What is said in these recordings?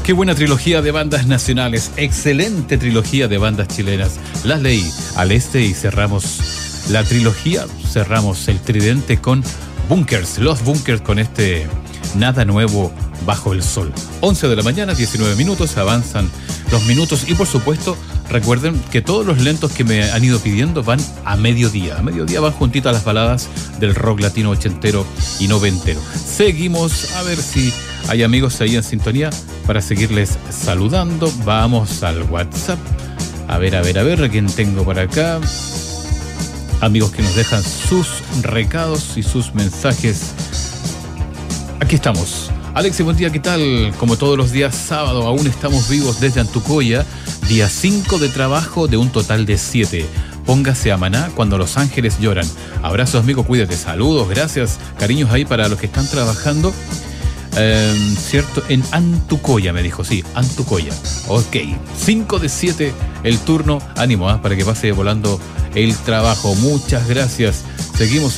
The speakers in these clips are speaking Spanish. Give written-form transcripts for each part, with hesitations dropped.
Qué buena trilogía de bandas nacionales, excelente trilogía de bandas chilenas. Las leí al este y cerramos la trilogía, cerramos el tridente con Bunkers, los Bunkers con este Nada Nuevo Bajo el Sol. 11 de la mañana, 19 minutos, avanzan los minutos y por supuesto recuerden que todos los lentos que me han ido pidiendo van a mediodía. A mediodía van juntitas las baladas del rock latino ochentero y noventero. Seguimos a ver si hay amigos ahí en sintonía para seguirles saludando. Vamos al WhatsApp. A ver, ¿a quién tengo por acá? Amigos que nos dejan sus recados y sus mensajes. Aquí estamos. Alexis, buen día, ¿qué tal? Como todos los días sábado, aún estamos vivos desde Antucoya. Día 5 de trabajo de un total de 7. Póngase a maná cuando los ángeles lloran. Abrazos, amigo, cuídate. Saludos, gracias. Cariños ahí para los que están trabajando. Cierto, en Antucoya me dijo, sí, Antucoya. Ok, 5 de 7 el turno. Ánimo, para que pase volando el trabajo. Muchas gracias. Seguimos.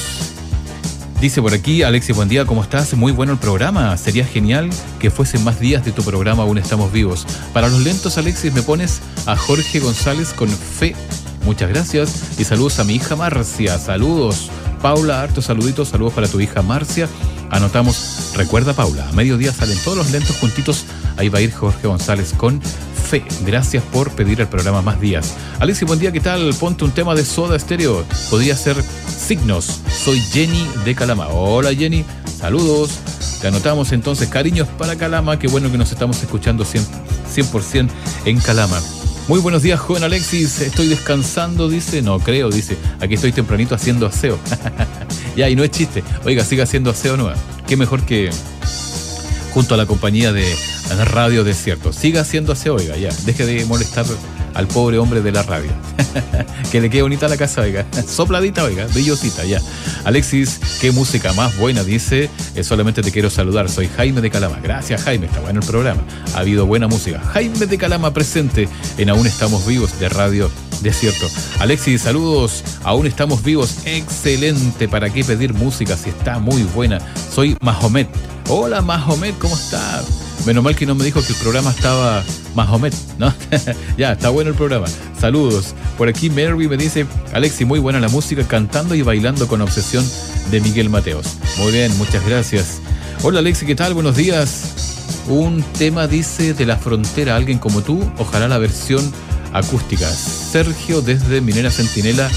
Dice por aquí, Alexis, buen día, ¿cómo estás? Muy bueno el programa. Sería genial que fuesen más días de tu programa, aún estamos vivos. Para los lentos, Alexis, me pones a Jorge González con Fe. Muchas gracias. Y saludos a mi hija Marcia. Saludos. Paula, hartos saluditos. Saludos para tu hija Marcia. Anotamos, recuerda Paula, a mediodía salen todos los lentos juntitos. Ahí va a ir Jorge González con Fe. Gracias por pedir el programa más días. Alexis, buen día, ¿qué tal? Ponte un tema de Soda Stereo. Podría ser Signos. Soy Jenny de Calama. Hola Jenny, saludos. Te anotamos entonces, cariños para Calama. Qué bueno que nos estamos escuchando 100% en Calama. Muy buenos días, joven Alexis. Estoy descansando, dice. No creo, dice. Aquí estoy tempranito haciendo aseo. Ya, y no es chiste. Oiga, siga haciendo aseo nueva. Qué mejor que junto a la compañía de Radio Desierto. Siga haciendo aseo, oiga, ya. Deje de molestar al pobre hombre de la radio. Que le quede bonita la casa, oiga. Sopladita, oiga, brillosita, ya. Alexis, qué música más buena, dice. Solamente te quiero saludar. Soy Jaime de Calama. Gracias, Jaime. Está bueno el programa. Ha habido buena música. Jaime de Calama presente en Aún Estamos Vivos de Radio Desierto. Alexis, saludos. Aún estamos vivos. Excelente. ¿Para qué pedir música si está muy buena? Soy Mahomet. Hola, Mahomet, ¿cómo está? Menos mal que no me dijo que el programa estaba Mahomet, ¿no? Ya, está bueno el programa. Saludos. Por aquí Mary me dice, Alexis, muy buena la música, cantando y bailando con obsesión de Miguel Mateos. Muy bien, muchas gracias. Hola Alexis, ¿qué tal? Buenos días. Un tema, dice, de La Frontera, alguien como tú, ojalá la versión acústica. Sergio desde Minera Centinela,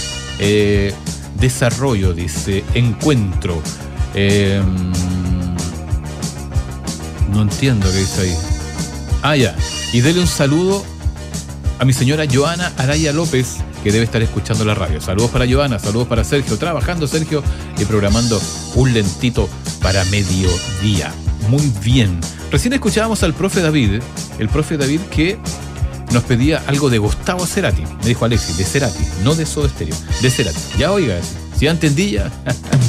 Desarrollo, dice, Encuentro. No entiendo qué dice ahí. Ah, ya. Y dele un saludo a mi señora Joana Araya López, que debe estar escuchando la radio. Saludos para Joana, saludos para Sergio. Trabajando Sergio y programando un lentito para mediodía. Muy bien. Recién escuchábamos al profe David. El profe David que nos pedía algo de Gustavo Cerati. Me dijo Alexis, de Cerati, no de Soda Stereo. De Cerati. Ya oiga, si ya entendí ya.